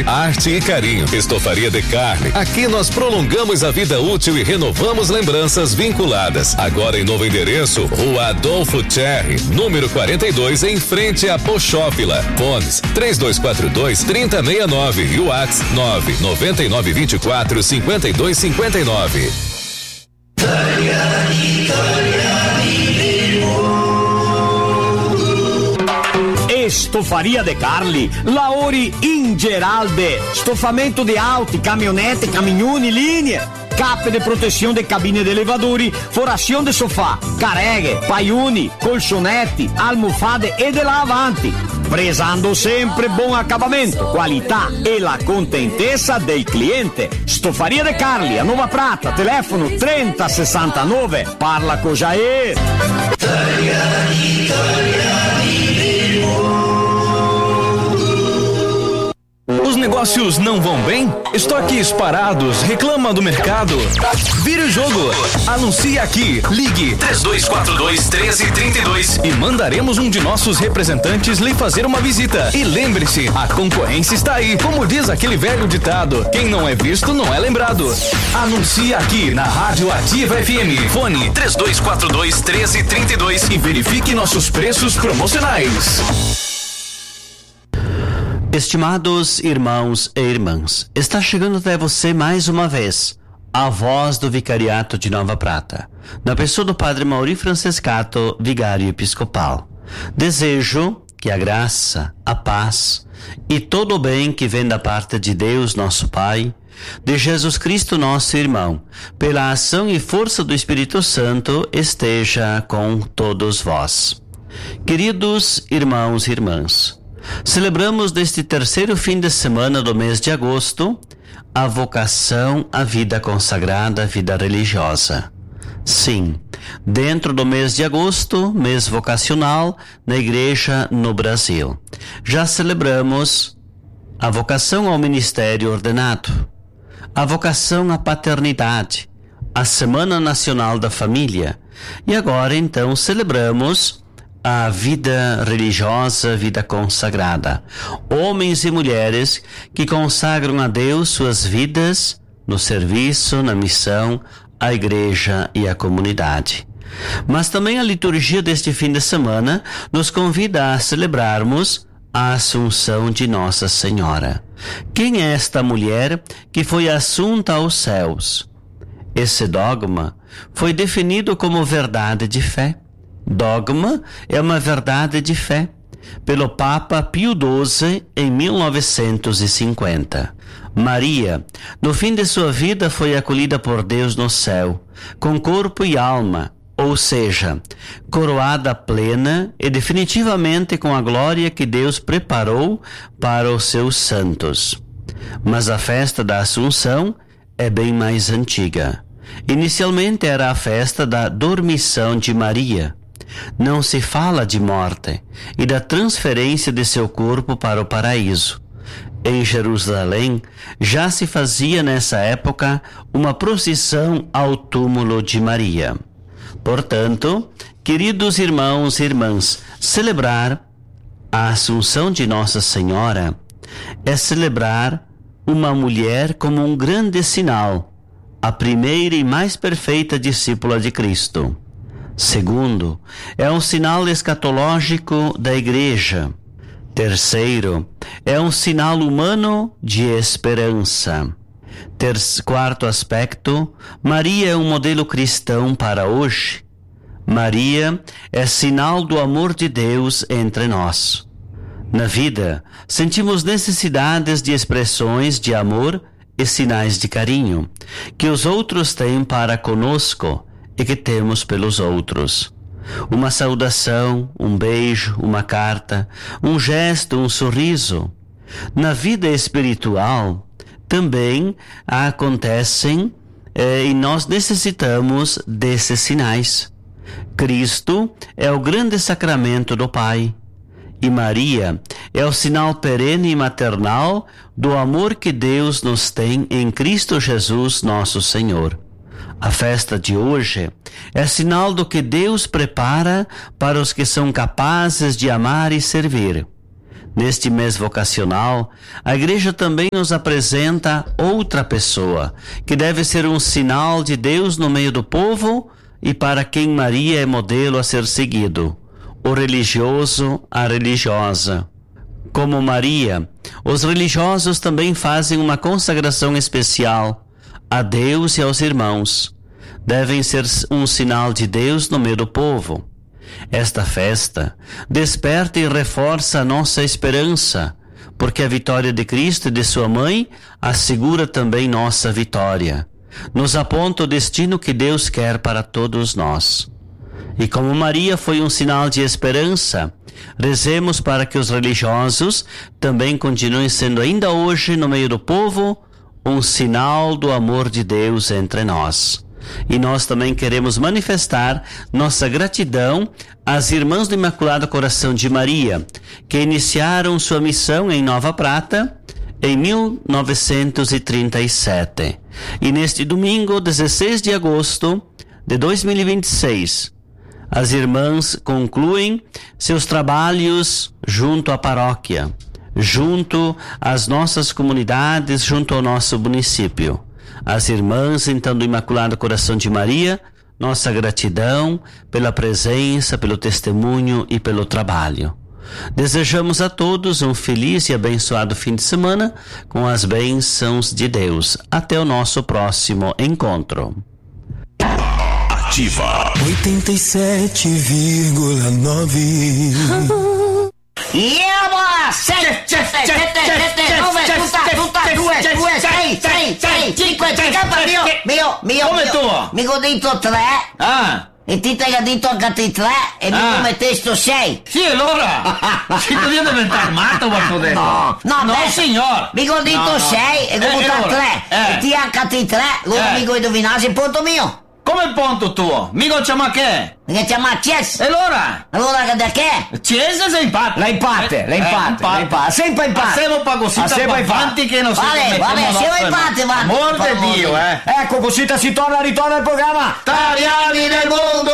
arte e carinho. Estofaria de Carli. Aqui nós prolongamos a vida útil e renovamos lembranças vinculadas. Agora em novo endereço, Rua Adolfo Cherry, número 42, em frente a Pochófila. Fones 3242-3069 e o WhatsApp 99924-5259. Estofaria de Carli, Lauri Ingeralde, estofamento de auto, caminhonete, caminhone, linha, capa de proteção de cabine de elevadores, forração de sofá, carregue, paiune, colchonete, almofade e de lavante. Prezando sempre bom acabamento, qualità e la contentezza del cliente. Estofaria de Carli, a Nova Prata, telefono 3069. Parla com Jair. Os negócios não vão bem? Estoques parados? Reclama do mercado? Vire o jogo. Anuncie aqui. Ligue 3242-1332 e mandaremos um de nossos representantes lhe fazer uma visita. E lembre-se, a concorrência está aí. Como diz aquele velho ditado, quem não é visto não é lembrado. Anuncie aqui na Rádio Ativa FM. Fone 3242-1332 e verifique nossos preços promocionais. Estimados irmãos e irmãs, está chegando até você mais uma vez a voz do Vicariato de Nova Prata, na pessoa do Padre Mauri Francescato, vigário episcopal. Desejo que a graça, a paz e todo o bem que vem da parte de Deus, nosso Pai, de Jesus Cristo, nosso irmão, pela ação e força do Espírito Santo, esteja com todos vós. Queridos irmãos e irmãs, celebramos neste terceiro fim de semana do mês de agosto a vocação à vida consagrada, à vida religiosa. Sim, dentro do mês de agosto, mês vocacional, na Igreja no Brasil, já celebramos a vocação ao ministério ordenado, a vocação à paternidade, a Semana Nacional da Família, e agora então celebramos a vida religiosa, vida consagrada. Homens e mulheres que consagram a Deus suas vidas no serviço, na missão, à igreja e à comunidade. Mas também a liturgia deste fim de semana nos convida a celebrarmos a Assunção de Nossa Senhora. Quem é esta mulher que foi assunta aos céus? Esse dogma foi definido como verdade de fé. Dogma é uma verdade de fé, pelo Papa Pio XII em 1950. Maria, no fim de sua vida, foi acolhida por Deus no céu, com corpo e alma, ou seja, coroada plena e definitivamente com a glória que Deus preparou para os seus santos. Mas a festa da Assunção é bem mais antiga. Inicialmente era a festa da dormição de Maria. Não se fala de morte e da transferência de seu corpo para o paraíso. Em Jerusalém, já se fazia nessa época uma procissão ao túmulo de Maria. Portanto, queridos irmãos e irmãs, celebrar a Assunção de Nossa Senhora é celebrar uma mulher como um grande sinal, a primeira e mais perfeita discípula de Cristo. Segundo, é um sinal escatológico da Igreja. Terceiro, é um sinal humano de esperança. Quarto aspecto, Maria é um modelo cristão para hoje. Maria é sinal do amor de Deus entre nós. Na vida, sentimos necessidades de expressões de amor e sinais de carinho que os outros têm para conosco e que temos pelos outros. Uma saudação, um beijo, uma carta, um gesto, um sorriso. Na vida espiritual também acontecem e nós necessitamos desses sinais. Cristo é o grande sacramento do Pai e Maria é o sinal perene e maternal do amor que Deus nos tem em Cristo Jesus, nosso Senhor. A festa de hoje é sinal do que Deus prepara para os que são capazes de amar e servir. Neste mês vocacional, a Igreja também nos apresenta outra pessoa, que deve ser um sinal de Deus no meio do povo e para quem Maria é modelo a ser seguido: o religioso, a religiosa. Como Maria, os religiosos também fazem uma consagração especial a Deus e aos irmãos. Devem ser um sinal de Deus no meio do povo. Esta festa desperta e reforça a nossa esperança, porque a vitória de Cristo e de sua mãe assegura também nossa vitória. Nos aponta o destino que Deus quer para todos nós. E como Maria foi um sinal de esperança, rezemos para que os religiosos também continuem sendo ainda hoje no meio do povo um sinal do amor de Deus entre nós. E nós também queremos manifestar nossa gratidão às Irmãs do Imaculado Coração de Maria, que iniciaram sua missão em Nova Prata em 1937. E neste domingo, 16 de agosto de 2026, as irmãs concluem seus trabalhos junto à paróquia, junto às nossas comunidades, junto ao nosso município. As irmãs, então, do Imaculado Coração de Maria, nossa gratidão pela presença, pelo testemunho e pelo trabalho. Desejamos a todos um feliz e abençoado fim de semana com as bênçãos de Deus. Até o nosso próximo encontro. Ativa 87,9. Come tu? Mi ho detto 3. E ti hai detto anche te 3 e mi come testo 6. Sì, allora ci dobbiamo diventare matto quanto detto. No, signor. Mi ho detto 6 e come 3 e ti anche te 3. Allora mi ho indovinato il punto mio. Come il ponto tuo? Mica chiama che? Che chiama Cies? E allora? Allora da che? Cies sei imparte. La imparte. Sempre imparte. Siamo un po' così avanti che non si Vale, siamo imparte, va. Amor di Dio, Ecco, così ritorna al programma. Italiani del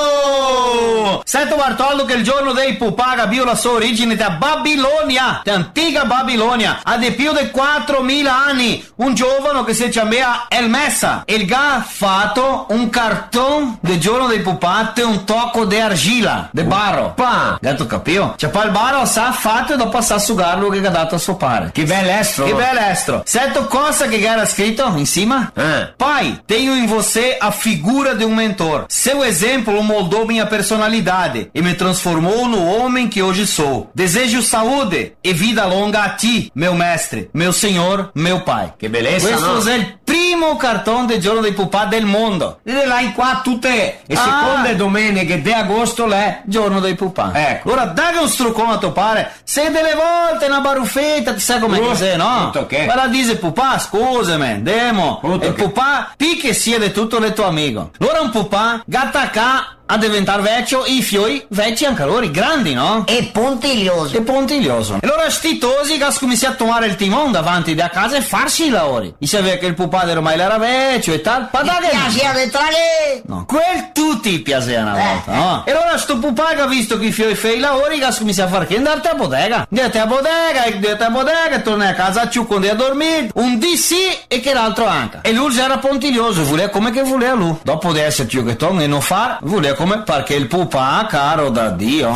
mondo! Sento Bartoldo che il giorno dei pupà capì la sua origine da Babilonia, da antica Babilonia, ha di più di 4.000 anni. Un giovane che si chiamava El Messa. Il ga ha fatto un cartone del giorno dei pupà e un tocco di argilla, di barro. Gatto capito? C'è poi il barro sa fatto e dopo sa sugarlo che ha dato a suo padre. Che bell'estro. Sento cosa che era scritto in cima? Pai, tenho em você a figura de um mentor. Seu exemplo moldou minha personalidade e me transformou no homem que hoje sou. Desejo saúde e vida longa a ti, meu mestre, meu senhor, meu pai. Che bellezza, Questo è il primo cartone del giorno dei pupà del mondo. E là in qua tutte le seconde domeniche di agosto l'è giorno dei pupà. Ecco. Ora dai un struccone a tuo padre. Se delle volte una baruffetta ti sai come cos'è, no? Ma la dice pupà, scusami, andiamo. E pupà, che sia di tutto il tuo amico. Allora un pupà, gatta ca a diventare vecchio e i fioi vecchi anche loro, grandi, no? E puntiglioso. E allora stitosi che ha cominciato a tomare il timone davanti da casa e farsi i lavori. E sapeva che il pupà ormai era vecchio e tal. Ma dai, piaceva di traghe. No, quel tutti piaceva una volta, no? E allora sto pupà che ha visto che i fioi fai i lavori che ha cominciato a fare che andate a bodega. Andate a bodega e tornai a casa a ciucco a dormire. Un di sì e che l'altro anche. E lui era puntiglioso, voleva come che voleva lui. Dopo di essere ciucchettone e non fare, voleva come perché il pupà caro da Dio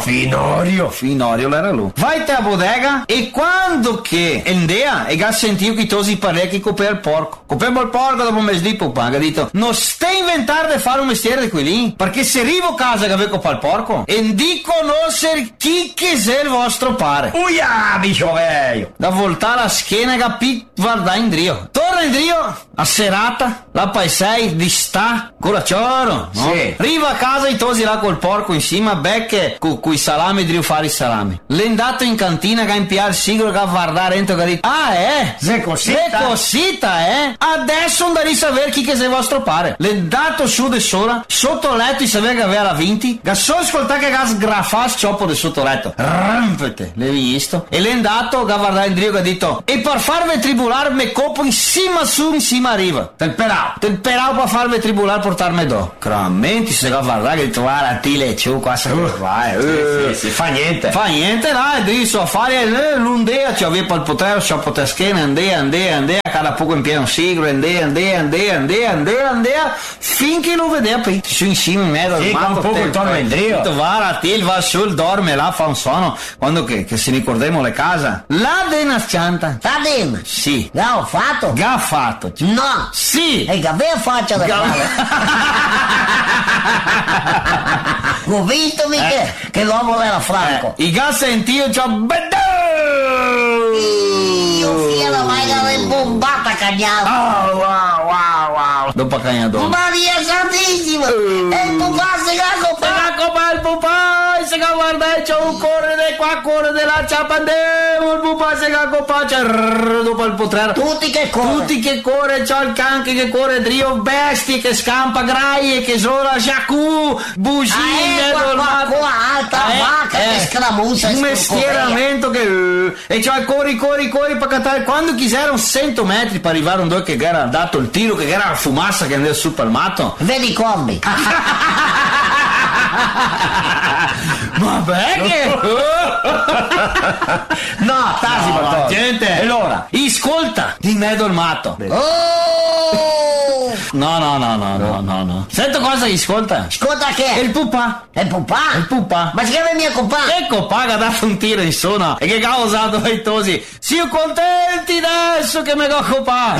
Finorio era lui. Vai te a bodega e quando che endea e ha sentito che tosi parecchi coper il porco dopo un mese di pupà ha detto non stai inventare di fare un mestiere di quelli perché se arrivo a casa che avevo il porco e di conoscere chi che sei il vostro pare bicho veio da voltare la schiena che pi guarda in drio torna in drio a serata la paesai di sta curaccioro no? Sì. Arriva a casa e tosi là col porco insieme becche coi salami drio fare i salami l'è andato in cantina che ha impiato il siglo che ha guardato dentro che ha detto se cosita adesso andare a sapere chi che sei vostro pare l'è dato su di sola sotto letto e sapeva che aveva vinti che solo ascoltare che ha sgraffato il cioppo di sotto letto rampete l'hai visto e l'è andato che ha guardato in drio che ha detto e per farvi tribulare me copo insieme in cima arriva. Te perao per farmi tribulare portarmi do. Cramenti, se devo guardare che trovare a tile ciù, qua se vai. Sì, fa niente. Fa niente, là, devi so fare l'undea, ci aveva il potere, ci poter schiena, andea, cada poco in pieno siglo, andea, finché lo vedeva, poi su in cima in mezzo al un poco torna in drio. Va a til, va sul, dorme là, fa un suono, quando che si ricordiamo le case. La dena cianta. Tadim. Sì. Già ho fatto? Già fatto. No. Sì. E che aveva faccia da fare? Ho visto che l'uomo era franco. I gas sentio c'ho Io fiero mai l'avevo bombata cagnata. wow. Dopo cagnadone. Maria Santissima! E il pupà si il pupà, se che guarda, c'è un corre di qua, corre di là, c'è pandevo, il pupà se che copà, c'è dopo il potere. Tutti che corre, c'è il canche che corre, drio bestie che scampa graie, che sola giacù, bugie, qua, alta vacca che scramusa. Un mestieramento che... E c'è corri per cantare, quando chiesero 100 metri per arrivare un dove che era dato il tiro, che era la fumassa che andava sul palmato. Vedi combi. Vabbè che... No, tasi, no, gente. E allora? Ascolta, di me dolmato. Oh! No. Sento cosa gli ascolta? Ascolta che? Il pupà. Il pupà? Il pupà. Ma si chiama mia compà? Ecco, paga dato un tiro in suono e che causato i tosi. Siamo contenti adesso che mi do copà.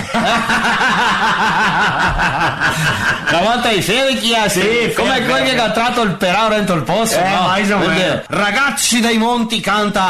Una volta i fede chi ha? Sì, come quelli che ha tratto il perao dentro il posto, no? Mais o meno. Ragazzi dei monti canta